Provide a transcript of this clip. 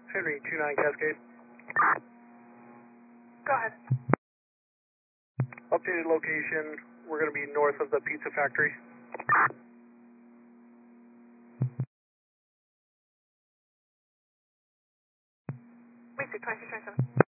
Henry 29 Cascade. Go ahead. Updated location, we're going to be north of the pizza factory. Wait, 2627.